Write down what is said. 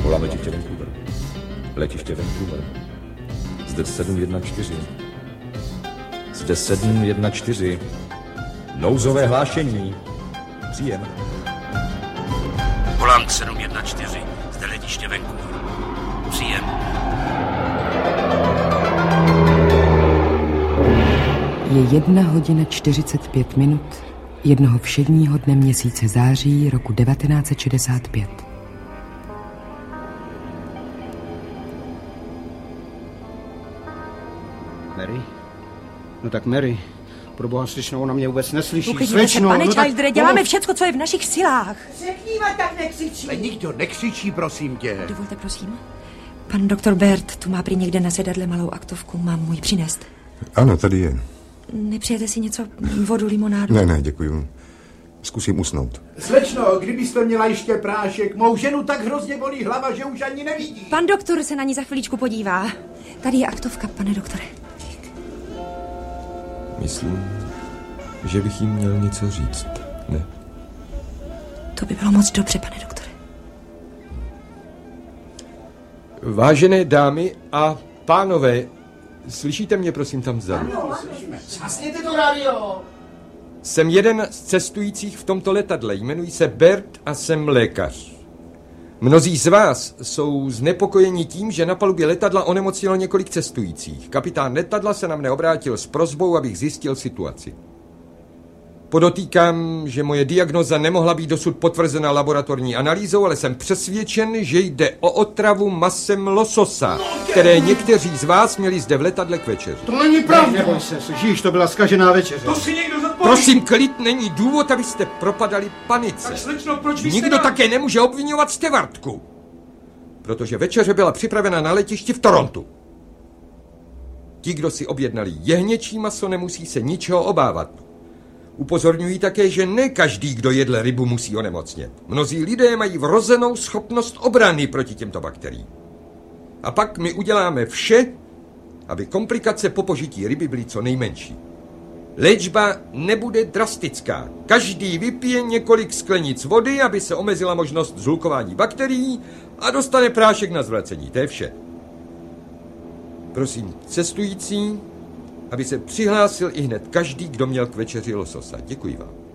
Volám letiště Vancouver. Letiště Vancouver. Zde 714. Zde 714. Nouzové hlášení. Příjem. Volám k 714. Zde letiště Vancouver. Příjem. Je 1:45 jednoho všedního dne měsíce září roku 1965. Mary? No tak Mary, proboha slyšnou, ona mě vůbec neslyší. Uklidněte se, pane Childre, děláme všecko, co je v našich silách. Řekni, tak nekřičí. Nikdo nekřičí, prosím tě. Dovolte, prosím. Pan doktor Bert tu má prý někde na sedadle malou aktovku. Mám mu ji přinést. Ano, tady je. Nepřijete si něco? Vodu, limonádu? Ne, děkuju. Zkusím usnout. Slečno, kdybyste měla ještě prášek, mou ženu tak hrozně bolí hlava, že už ani nevidí. Pan doktor se na ní za chviličku podívá. Tady je aktovka, pane doktore. Myslím, že bych jim měl něco říct, ne? To by bylo moc dobře, pane doktore. Vážené dámy a pánové, slyšíte mě, prosím, tam vzadu? Ano, slyšíme. Zhasněte to rádio. Jsem jeden z cestujících v tomto letadle, jmenuji se Bert a jsem lékař. Mnozí z vás jsou znepokojeni tím, že na palubě letadla onemocnilo několik cestujících. Kapitán letadla se na mne obrátil s prosbou, abych zjistil situaci. Podotýkám, že moje diagnóza nemohla být dosud potvrzena laboratorní analýzou, ale jsem přesvědčen, že jde o otravu masem lososa, které někteří z vás měli zde v letadle k večeři. To není pravda. Neboj se, slyšíš, to byla zkažená večeře. To si někdo zodpoví. Prosím, klid, není důvod, abyste propadali panice. Tak slečno, proč vy Nikdo také nemůže obvinovat stevardku, protože večeře byla připravena na letišti v Torontu. Ti, kdo si objednali jehněčí maso, nemusí se ničeho obávat. Upozorňují také, že ne každý, kdo jedl rybu, musí onemocnět. Mnozí lidé mají vrozenou schopnost obrany proti těmto bakteriím. A pak my uděláme vše, aby komplikace po požití ryby byly co nejmenší. Léčba nebude drastická. Každý vypije několik sklenic vody, aby se omezila možnost zhlukování bakterií a dostane prášek na zvracení. To je vše. Prosím cestující, aby se přihlásil ihned každý, kdo měl k večeři lososa. Děkuji vám.